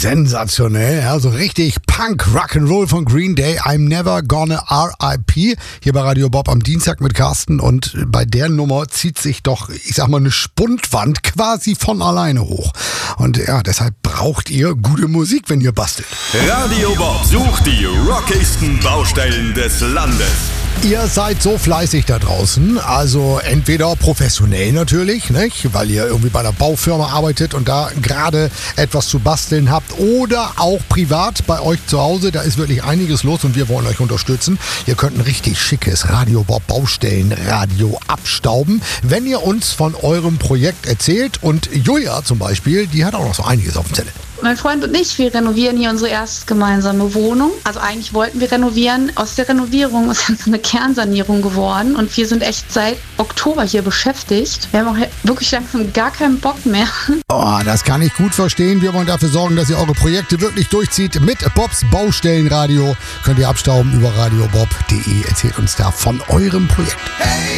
sensationell. Ja, so richtig Punk, Rock'n'Roll von Green Day. I'm Never Gonna R.I.P. Hier bei Radio Bob am Dienstag mit Carsten. Und bei der Nummer zieht sich doch, ich sag mal, eine Spundwand quasi von alleine hoch. Und ja, deshalb braucht ihr gute Musik, wenn ihr bastelt. Radio Bob sucht die rockigsten Baustellen des Landes. Ihr seid so fleißig da draußen, also entweder professionell natürlich, nicht? Weil ihr irgendwie bei einer Baufirma arbeitet und da gerade etwas zu basteln habt, oder auch privat bei euch zu Hause, da ist wirklich einiges los und wir wollen euch unterstützen. Ihr könnt ein richtig schickes Radio Bob Baustellenradio abstauben, wenn ihr uns von eurem Projekt erzählt, und Julia zum Beispiel, die hat auch noch so einiges auf dem Zettel. Mein Freund und ich, wir renovieren hier unsere erste gemeinsame Wohnung. Also eigentlich wollten wir renovieren. Aus der Renovierung ist jetzt eine Kernsanierung geworden und wir sind echt seit Oktober hier beschäftigt. Wir haben auch wirklich langsam gar keinen Bock mehr. Oh, das kann ich gut verstehen. Wir wollen dafür sorgen, dass ihr eure Projekte wirklich durchzieht. Mit Bobs Baustellenradio könnt ihr abstauben über radiobob.de. Erzählt uns da von eurem Projekt. Hey!